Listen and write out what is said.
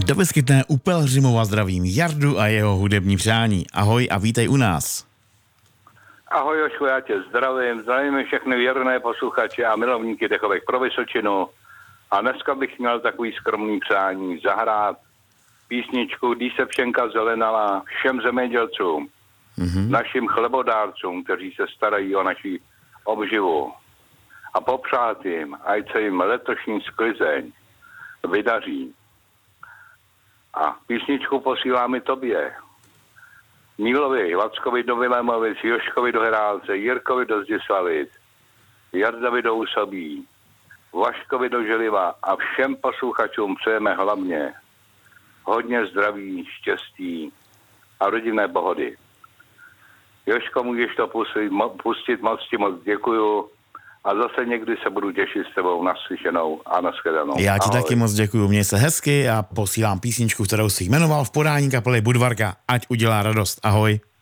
Do Vyskytné u Pelhřimova zdravím Jardu a jeho hudební přání. Ahoj a vítej u nás. Ahoj Jošku, já tě zdravím všechny věrné posluchače a milovníky dechovek pro Vysočinu. A dneska bych měl takový skromný přání zahrát písničku Když se pšenka zelenala všem zemědělcům, našim chlebodárcům, kteří se starají o naši obživu. A popřát jim, ať se jim letošní sklizeň vydaří. A písničku posílám i tobě. Mílovi, Vackovi do Vilémovic, Joškovi do Herálce, Jirkovi do Zdislavic, Jardovi do Úsobí, Vaškovi do Želiva a všem posluchačům přejeme hlavně hodně zdraví, štěstí a rodinné pohody. Joško, můžeš to pustit, moc ti moc děkuju a zase někdy se budu těšit s tebou naslyšenou a nashledanou. Já ti taky moc děkuju, měj se hezky a posílám písničku, kterou si jmenoval v podání kapely Budvarka. Ať udělá radost. Ahoj.